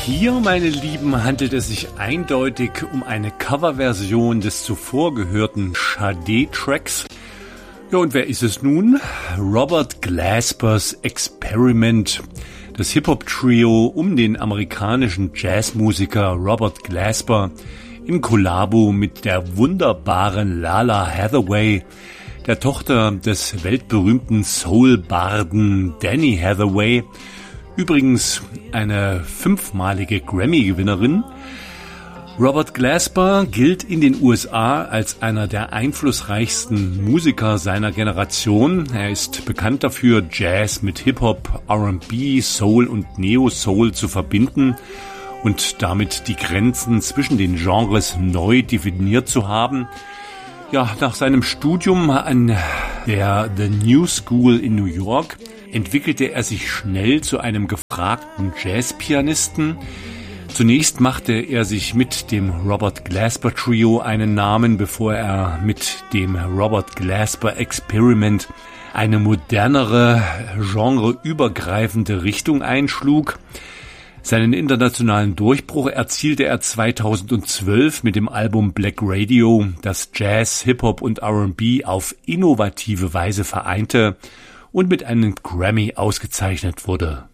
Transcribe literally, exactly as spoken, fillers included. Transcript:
Hier, meine Lieben, handelt es sich eindeutig um eine Coverversion des zuvor gehörten Sade-Tracks. Ja, und wer ist es nun? Robert Glaspers Experiment. Das Hip-Hop-Trio um den amerikanischen Jazzmusiker Robert Glasper im Kollabo mit der wunderbaren Lala Hathaway, der Tochter des weltberühmten Soul-Barden Danny Hathaway, übrigens eine fünfmalige Grammy-Gewinnerin. Robert Glasper gilt in den U S A als einer der einflussreichsten Musiker seiner Generation. Er ist bekannt dafür, Jazz mit Hip-Hop, R and B, Soul und Neo-Soul zu verbinden und damit die Grenzen zwischen den Genres neu definiert zu haben. Ja, nach seinem Studium an der The New School in New York entwickelte er sich schnell zu einem gefragten Jazzpianisten. Zunächst machte er sich mit dem Robert Glasper Trio einen Namen, bevor er mit dem Robert Glasper Experiment eine modernere, genreübergreifende Richtung einschlug. Seinen internationalen Durchbruch erzielte er zweitausendzwölf mit dem Album Black Radio, das Jazz, Hip-Hop und R and B auf innovative Weise vereinte und mit einem Grammy ausgezeichnet wurde.